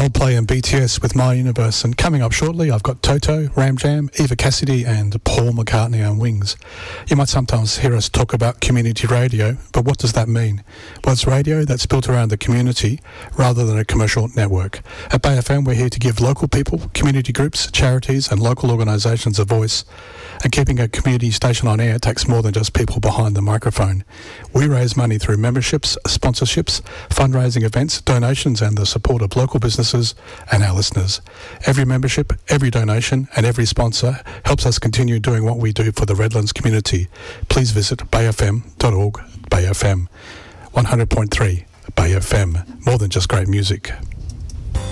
Coldplay and BTS with My Universe. And coming up shortly, I've got Toto, Ram Jam, Eva Cassidy and Paul McCartney on Wings. You might sometimes hear us talk about community radio, but what does that mean? Well, it's radio that's built around the community rather than a commercial network. At Bay FM, we're here to give local people, community groups, charities and local organisations a voice. And keeping a community station on air takes more than just people behind the microphone. We raise money through memberships, sponsorships, fundraising events, donations and the support of local businesses and our listeners. Every membership, every donation and every sponsor helps us continue doing what we do for the Redlands community. Please visit bayfm.org. Bay FM 100.3 Bay FM, more than just great music.